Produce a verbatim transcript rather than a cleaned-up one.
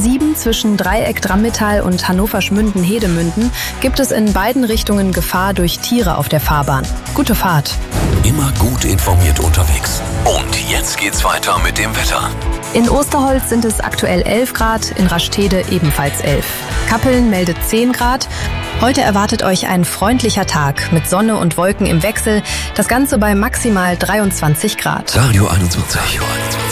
sieben zwischen Dreieck-Drammittal und Hannover-Schmünden-Hedemünden gibt es in beiden Richtungen Gefahr durch Tiere auf der Fahrbahn. Gute Fahrt. Immer gut informiert unterwegs. Und jetzt geht's weiter mit dem Wetter. In Osterholz sind es aktuell elf Grad, in Rastede ebenfalls elf. Kappeln meldet zehn Grad. Heute erwartet euch ein freundlicher Tag mit Sonne und Wolken im Wechsel. Das Ganze bei maximal dreiundzwanzig Grad. Radio einundzwanzig.